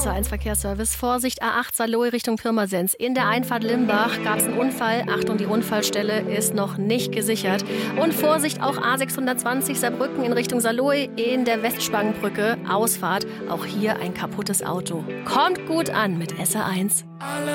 SR1 Verkehrsservice. Vorsicht, A8 Saarlouis Richtung Pirmasens. In der Einfahrt Limbach gab es einen Unfall. Achtung, die Unfallstelle ist noch nicht gesichert. Und Vorsicht, auch A620 Saarbrücken in Richtung Saarlouis in der Westspangenbrücke. Ausfahrt, auch hier ein kaputtes Auto. Kommt gut an mit SR1.